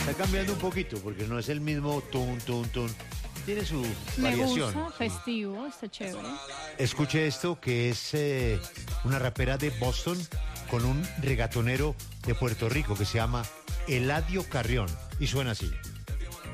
Está cambiando un poquito porque no es el mismo tun, tun, tun. Tiene su Me variación. gusta, festivo, está chévere. Escuche esto, que es una rapera de Boston con un regatonero de Puerto Rico que se llama Eladio Carrión. Y suena así.